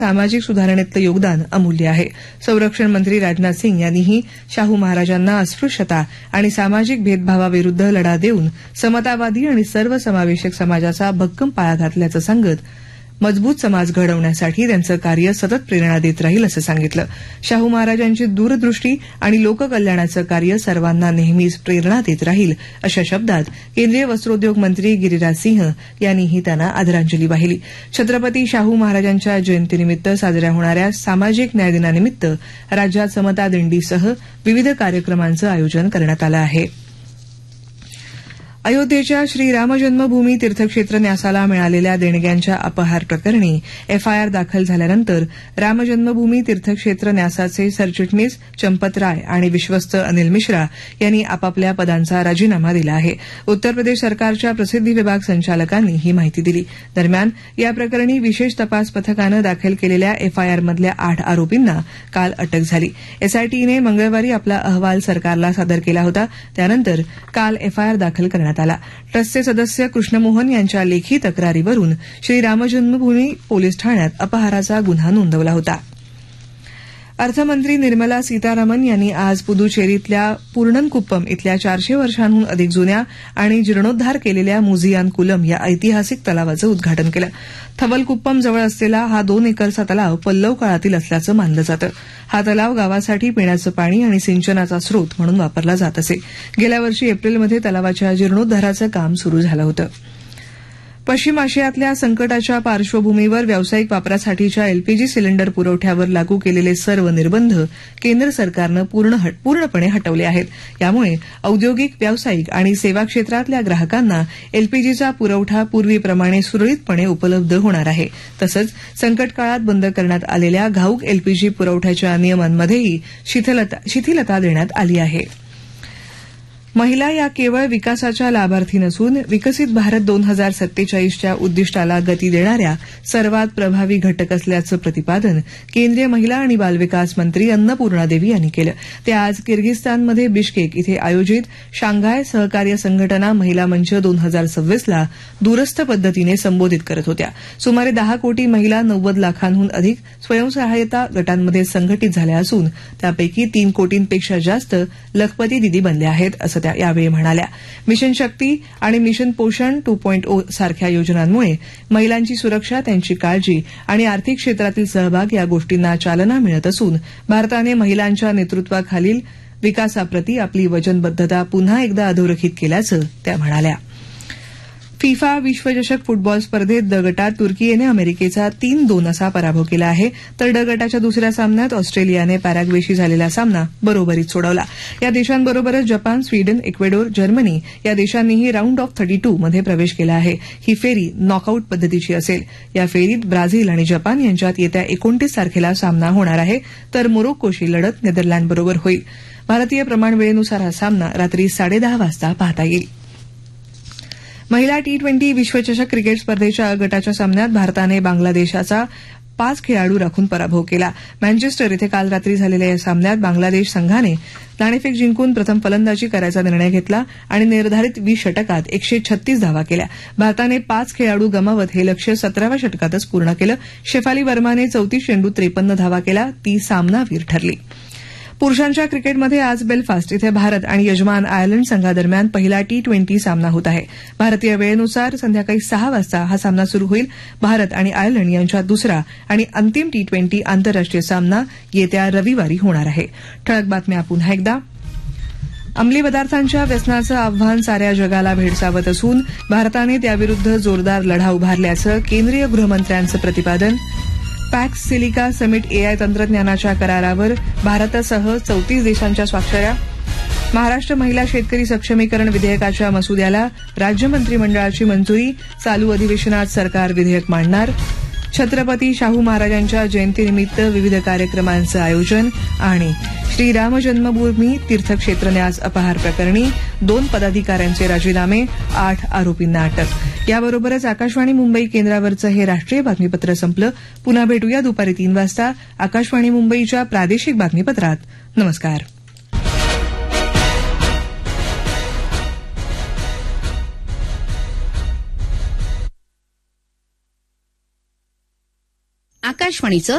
सामाजिक सुधारणेतलं योगदान अमूल्य आहे. संरक्षण मंत्री राजनाथ सिंग यांनीही शाहू महाराजांना अस्पृश्यता आणि सामाजिक भेदभावाविरुद्ध लढा देऊन समतावादी आणि सर्वसमावेशक समाजाचा भक्कम पाया घातल्याचं सांगत मजबूत समाज घडवण्यासाठी त्यांचं कार्य सतत प्रेरणा देत राहील असं सांगितलं. शाहू महाराजांची दूरदृष्टी आणि लोककल्याणाचं कार्य सर्वांना नेहमीच प्रेरणा देत राहील अशा शब्दात केंद्रीय वस्त्रोद्योग मंत्री गिरिराज सिंह यांनीही त्यांना आदरांजली वाहिली. छत्रपती शाहू महाराजांच्या जयंतीनिमित्त साजऱ्या होणाऱ्या सामाजिक न्याय दिनानिमित्त राज्यात समता दिंडीसह विविध कार्यक्रमांचं आयोजन करण्यात आलं आहे. अयोध्येच्या श्रीराम जन्मभूमी तीर्थक्षेत्र न्यासाला मिळालेल्या देणग्यांच्या अपहार प्रकरणी एफआयआर दाखल झाल्यानंतर राम जन्मभूमी तीर्थक्षेत्र न्यासाचे सरचिटणीस चंपत राय आणि विश्वस्त अनिल मिश्रा यांनी आपापल्या पदांचा राजीनामा दिला आहे. उत्तर प्रदेश सरकारच्या प्रसिद्धी विभाग संचालकांनी ही माहिती दिली. दरम्यान या प्रकरणी विशेष तपास पथकानं दाखल केलेल्या एफआयआरमधल्या 8 आरोपींना काल अटक झाली. एसआयटीने मंगळवारी आपला अहवाल सरकारला सादर केला होता. त्यानंतर काल एफआयआर दाखल करण्यात आला. ट्रस्टचे सदस्य कृष्णमोहन यांच्या लेखी तक्रारीवरून श्रीराम जन्मभूमी पोलीस ठाण्यात अपहाराचा गुन्हा नोंदवला होता. अर्थमंत्री निर्मला सीतारामन यांनी आज पुदुचेरीतल्या पूर्णनकुप्पम इथल्या 400 वर्षांहून अधिक जुन्या आणि जीर्णोद्धार केलेल्या मुझियान कुलम या ऐतिहासिक तलावाचं उद्घाटन केलं. थवलकुप्पम जवळ असलेला हा 2 एकरचा तलाव पल्लव काळातील असल्याचं मानलं जातं. हा तलाव गावासाठी पिण्याचं पाणी आणि सिंचनाचा स्रोत म्हणून वापरला जात असे. गेल्या वर्षी एप्रिलमध्ये तलावाच्या जीर्णोद्धाराचं काम सुरू झालं होतं. पश्चिम आशियातल्या संकटाच्या पार्श्वभूमीवर व्यावसायिक वापरासाठीच्या एलपीजी सिलेंडर पुरवठ्यावर लागू केलेले सर्व निर्बंध केंद्र सरकारनं पूर्णपणे हटवले आहेत. यामुळे औद्योगिक, व्यावसायिक आणि सेवा क्षेत्रातल्या ग्राहकांना एलपीजीचा पुरवठा पूर्वीप्रमाणे सुरळीतपणे उपलब्ध होणार आहे. तसंच संकटकाळात बंद करण्यात आलेल्या घाऊक एलपीजी पुरवठ्याच्या नियमांमध्येही शिथिलता देण्यात आली आहे. महिला या केवळ विकासाच्या लाभार्थी नसून विकसित भारत 2047च्या उद्दिष्टाला गती देणाऱ्या सर्वात प्रभावी घटक असल्याचं प्रतिपादन केंद्रीय महिला आणि बालविकास मंत्री अन्नपूर्णा देवी यांनी केलं. ते आज किर्गिस्तानमध्ये बिश्केक इथे आयोजित शांघाय सहकार्य संघटना महिला मंच 2026ला दूरस्थ पद्धतीने संबोधित करत होत्या. सुमारे 10 कोटी महिला 90 लाखांहून अधिक स्वयंसहायता गटांमध्ये संघटित झाल्या असून त्यापैकी 3 कोटींपेक्षा जास्त लखपती दिदी बनल्या आहेत असं त्या यावेळी म्हणाल्या. मिशन शक्ती आणि मिशन पोषण 2.0 सारख्या योजनांमुळे महिलांची सुरक्षा, त्यांची काळजी आणि आर्थिक क्षेत्रातील सहभाग या गोष्टींना चालना मिळत असून भारताने महिलांच्या नेतृत्वाखालील विकासाप्रती आपली वचनबद्धता पुन्हा एकदा अधोरेखित केल्याचं त्या म्हणाल्या. फिफा विश्वचषक फुटबॉल स्पर्धेत ड गटात तुर्कीने अमेरिकेचा 3-2 असा पराभव केला आहे. तर ड गटाच्या दुसऱ्या सामन्यात ऑस्ट्रेलियाने पॅराग्वेशी झालेला सामना बरोबरीत सोडवला. या देशांबरोबरच जपान, स्वीडन, इक्वेडोर, जर्मनी या देशांनीही राऊंड ऑफ 32 मध्ये प्रवेश केला आहे. ही फेरी नॉकआउट पद्धतीची असेल. या फेरीत ब्राझील आणि जपान यांच्यात येत्या 29 तारखेला सामना होणार आहे. तर मोरोक्कोशी लढत नेदरलँडबरोबर होईल. भारतीय प्रमाण वेळेनुसार हा सामना रात्री 10:30 वाजता पाहता येईल. महिला T20 विश्वचषक क्रिकेट स्पर्धेच्या अ गटाच्या सामन्यात भारताने बांगलादेशाचा 5 खेळाडू राखून पराभव केला. मँचेस्टर इथे काल रात्री झालेल्या या सामन्यात बांगलादेश संघाने नाणेफेक जिंकून प्रथम फलंदाजी करायचा निर्णय घेतला आणि निर्धारित 20 षटकात 136 धावा केल्या. भारताने 5 खेळाडू गमावत हे लक्ष्य 17व्या षटकातच पूर्ण केलं. शेफाली वर्माने 34 चेंडूत 53 धावा केल्या. ती सामनावीर ठरली. पुरुषांच्या क्रिकेटमध्ये आज बेलफास्ट इथे भारत आणि यजमान आयर्लंड संघादरम्यान पहिला T20 सामना होत आहे. भारतीय वेळेनुसार संध्याकाळी 6 वाजता हा सामना सुरू होईल. भारत आणि आयर्लंड यांच्यात दुसरा आणि अंतिम T20 आंतरराष्ट्रीय सामना येत्या रविवारी होणार आहे. ठळक बातम्या पुन्हा एकदा. अंमली पदार्थांच्या व्यसनाचं आव्हान साऱ्या जगाला भेडसावत असून भारताने त्याविरुद्ध जोरदार लढा उभारल्याचं केंद्रीय गृहमंत्र्यांचं प्रतिपादन. पॅक्स सिलिका समिट एआय तंत्रज्ञानाच्या करारावर भारतासह 34 देशांच्या स्वाक्षऱ्या. महाराष्ट्र महिला शेतकरी सक्षमीकरण विधेयकाच्या मसुद्याला राज्य मंत्रिमंडळाची मंजुरी. चालू अधिवेशनात सरकार विधेयक मांडणार. छत्रपती शाहू महाराजांच्या जयंतीनिमित्त विविध कार्यक्रमांचं आयोजन. आणि श्रीराम जन्मभूमी तीर्थक्षेत्र न्यास अपहार प्रकरणी 2 पदाधिकाऱ्यांचे राजीनामे, 8 आरोपींना अटक. याबरोबरच आकाशवाणी मुंबई केंद्रावरचं हे राष्ट्रीय बातमीपत्र संपलं. पुन्हा भेटूया दुपारी 3 वाजता आकाशवाणी मुंबईच्या प्रादेशिक बातमीपत्रात. नमस्कार. आकाशवाणीचं